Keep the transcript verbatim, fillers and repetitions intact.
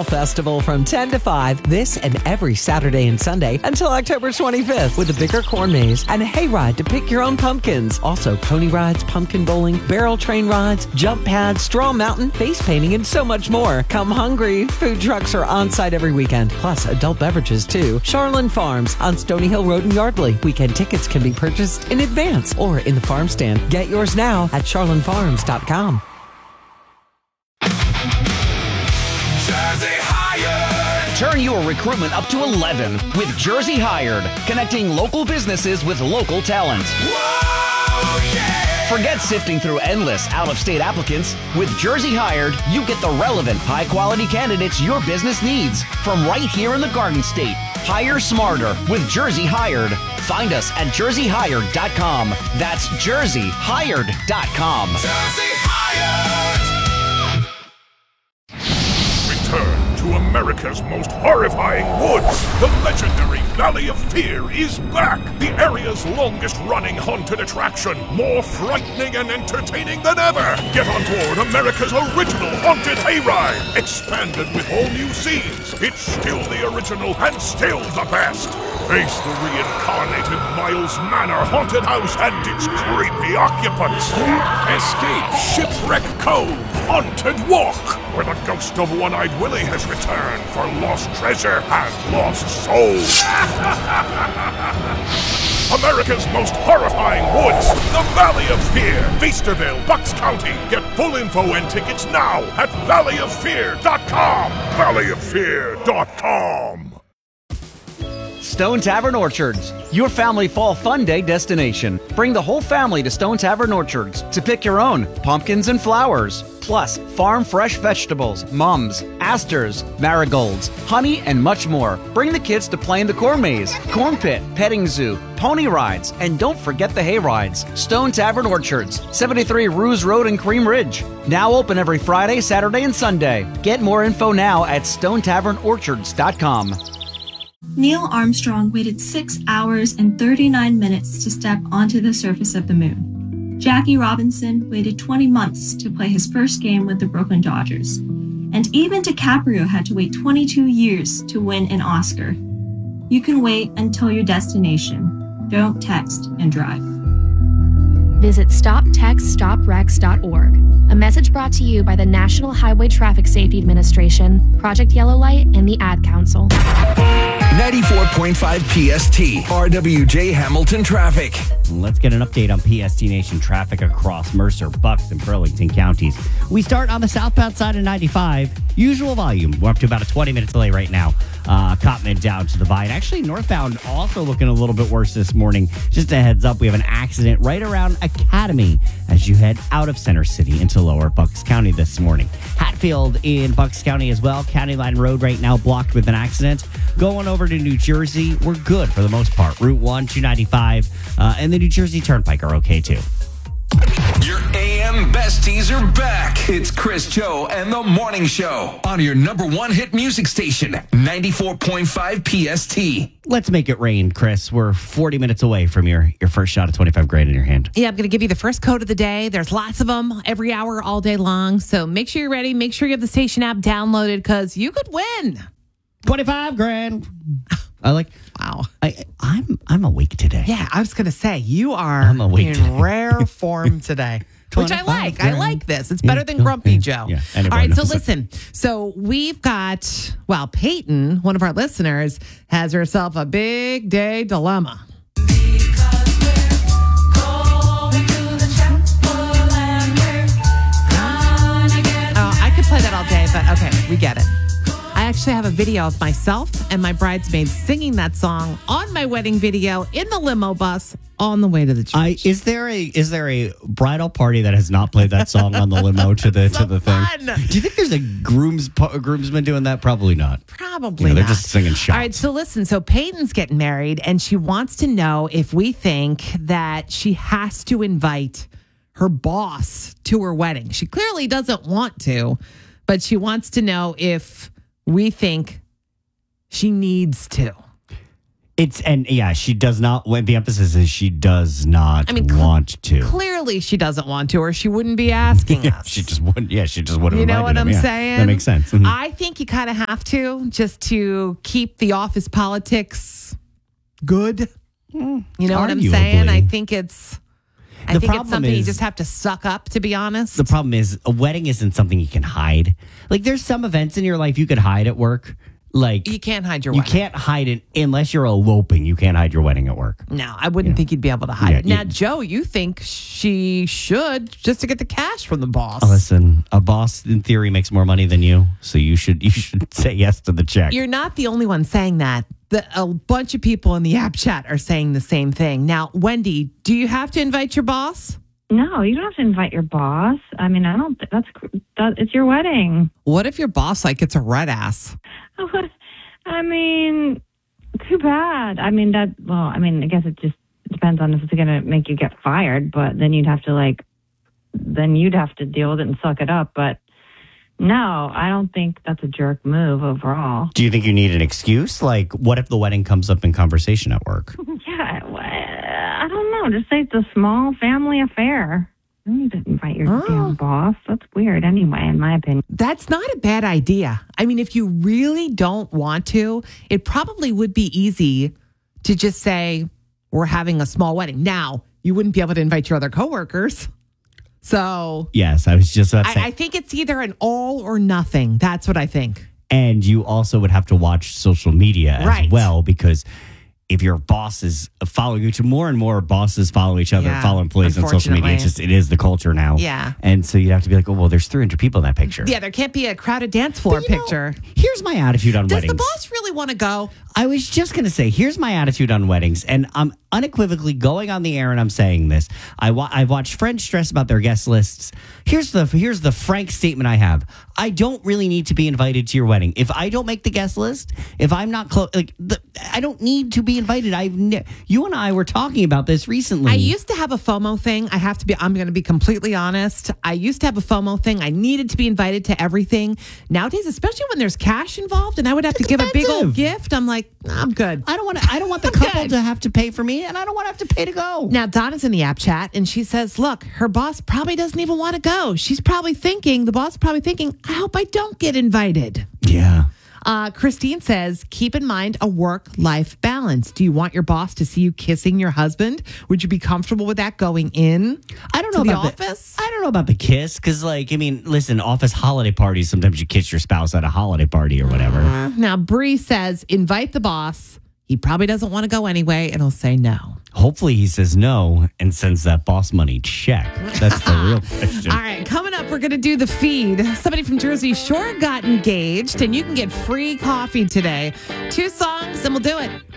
Fall Festival from ten to five this and every Saturday and Sunday until October twenty-fifth with a bigger corn maze and a hayride to pick your own pumpkins. Also, pony rides, pumpkin bowling, barrel train rides, jump pads, straw mountain, face painting, and so much more. Come hungry. Food trucks are on site every weekend, plus adult beverages too. Charlin Farms on Stony Hill Road in Yardley. Weekend tickets can be purchased in advance or in the farm stand. Get yours now at charlin farms dot com. Jersey Hired. Turn your recruitment up to eleven with Jersey Hired, connecting local businesses with local talent. Whoa, yeah. Forget sifting through endless out-of-state applicants. With Jersey Hired, you get the relevant, high-quality candidates your business needs from right here in the Garden State. Hire smarter with Jersey Hired. Find us at jersey hired dot com. That's jersey hired dot com. Jersey Hired. Return to America's most horrifying woods. The legendary Valley of Fear is back. The area's longest-running haunted attraction. More frightening and entertaining than ever. Get on board America's original haunted hayride. Expanded with all new scenes. It's still the original and still the best. Face the reincarnated Miles Manor haunted house and its creepy occupants. Escape Shipwreck Cove Haunted Walk, where the ghost of One-Eyed Willie has returned for lost treasure and lost souls. America's most horrifying woods, the Valley of Fear, Feasterville, Bucks County. Get full info and tickets now at valley of fear dot com. valley of fear dot com. Stone Tavern Orchards, your family fall fun day destination. Bring the whole family to Stone Tavern Orchards to pick your own pumpkins and flowers. Plus, farm fresh vegetables, mums, asters, marigolds, honey, and much more. Bring the kids to play in the corn maze, corn pit, petting zoo, pony rides, and don't forget the hay rides. Stone Tavern Orchards, seventy-three Ruse Road in Cream Ridge. Now open every Friday, Saturday, and Sunday. Get more info now at stone tavern orchards dot com. Neil Armstrong waited six hours and thirty-nine minutes to step onto the surface of the moon. Jackie Robinson waited twenty months to play his first game with the Brooklyn Dodgers. And even DiCaprio had to wait twenty-two years to win an Oscar. You can wait until your destination. Don't text and drive. Visit stop text stop wrecks dot org. A message brought to you by the National Highway Traffic Safety Administration, Project Yellow Light, and the Ad Council. ninety-four point five P S T, R W J Hamilton Traffic. Let's get an update on P S T Nation traffic across Mercer, Bucks, and Burlington counties. We start on the southbound side of ninety-five. Usual volume. We're up to about a twenty minute delay right now. Uh, Cottman down to the Vine. Actually, northbound also looking a little bit worse this morning. Just a heads up, we have an accident right around Academy as you head out of Center City into lower Bucks County this morning. Hatfield in Bucks County as well. County Line Road right now blocked with an accident. Going over to New Jersey, we're good for the most part. Route one, two ninety-five, uh, and the New Jersey Turnpike are okay too. Your A M besties are back. It's Chris, Joe, and the Morning Show on your number one hit music station, ninety-four point five P S T. Let's make it rain, Chris. We're forty minutes away from your, your first shot of twenty-five grand in your hand. Yeah, I'm going to give you the first code of the day. There's lots of them every hour, all day long. So make sure you're ready. Make sure you have the station app downloaded because you could win. twenty-five grand. I like. Wow. I, I'm I'm awake today. Yeah, I was going to say, you are I'm awake in today. rare form today. Which I like. grand. I like this. It's better Yeah, than cool. Grumpy Yeah, Joe. yeah, All anybody right, so knows it. listen. So we've got, well, Peyton, one of our listeners, has herself a big day dilemma. Oh, I could play that all day, but okay, we get it. I actually have a video of myself and my bridesmaids singing that song on my wedding video in the limo bus on the way to the church. I, is there a is there a bridal party that has not played that song on the limo to the So to the thing? fun. Do you think there's a grooms a groomsman doing that? Probably not. Probably You know, they're not. just singing shots. All right, so listen. So Peyton's getting married, and she wants to know if we think that she has to invite her boss to her wedding. She clearly doesn't want to, but she wants to know if we think she needs to. It's and yeah, she does not. When the emphasis is she does not I mean, cl- want to. Clearly, she doesn't want to, or she wouldn't be asking Yeah, us. she just wouldn't. Yeah, she just wouldn't. You know what him. I'm Yeah, saying? That makes sense. Mhm. I think you kind of have to just to keep the office politics good. You know what I'm saying? Arguably. I think it's. I The think it's problem something you is- just have to suck up, to be honest. The problem is a wedding isn't something you can hide. Like there's some events in your life you could hide at work. Like you can't hide your you wedding. can't hide it unless you're eloping. You can't hide your wedding at work. No, I wouldn't Yeah. think you'd be able to hide Yeah, it. Now, you- Joe, you think she should just to get the cash from the boss. Listen, a boss in theory makes more money than you, so you should you should say yes to the check. You're not the only one saying that. The, a bunch of people in the app chat are saying the same thing. Now, Wendy, do you have to invite your boss? No, you don't have to invite your boss. I mean, I don't. That's that. It's your wedding. What if your boss like gets a red ass? I mean, too bad. I mean that. Well, I mean, I guess it just depends on if it's going to make you get fired. But then you'd have to like, then you'd have to deal with it and suck it up. But no, I don't think that's a jerk move overall. Do you think you need an excuse? Like, what if the wedding comes up in conversation at work? Yeah, well, I don't know. Just say it's a small family affair. You don't need to invite your Oh. damn boss. That's weird anyway, in my opinion. That's not a bad idea. I mean, if you really don't want to, it probably would be easy to just say, we're having a small wedding. Now, you wouldn't be able to invite your other coworkers. So Yes, I was just about to say. I, I think it's either an all or nothing. That's what I think. And you also would have to watch social media as Right. well, because if your boss is following you, to more and more bosses follow each other, Yeah, follow employees on social media. It's unfortunately. just, it is the culture now. Yeah. And so you'd have to be like, oh, well, there's three hundred people in that picture. Yeah, there can't be a crowded dance floor But you know, picture. Here's my attitude on Does weddings. the boss really want to go? I was just going to say, here's my attitude on weddings, and I'm unequivocally going on the air and I'm saying this. I wa- I've watched friends stress about their guest lists. Here's the here's the frank statement I have. I don't really need to be invited to your wedding. If I don't make the guest list, if I'm not close, like the, I don't need to be invited. I've ne- you and I were talking about this recently. I used to have a FOMO thing. I have to be, I'm going to be completely honest. I used to have a FOMO thing. I needed to be invited to everything. Nowadays, especially when there's cash involved and I would have It's to give a big expensive. old gift, I'm like, nah, I'm good. I don't want to. I don't want the I'm couple good. to have to pay for me, and I don't want to have to pay to go. Now, Donna's in the app chat and she says, look, her boss probably doesn't even want to go. She's probably thinking, the boss is probably thinking, I hope I don't get invited. Yeah. Uh, Christine says, keep in mind a work-life balance. Do you want your boss to see you kissing your husband? Would you be comfortable with that going in? I don't to know the about office? The, I don't know about the kiss, because, like, I mean, listen, office holiday parties. Sometimes you kiss your spouse at a holiday party or whatever. Now, Bree says, invite the boss. He probably doesn't want to go anyway, and he'll say no. Hopefully, he says no and sends that boss money check. That's the real question. All right, coming up, we're going to do the feed. Somebody from Jersey Shore got engaged, and you can get free coffee today. Two songs, and we'll do it.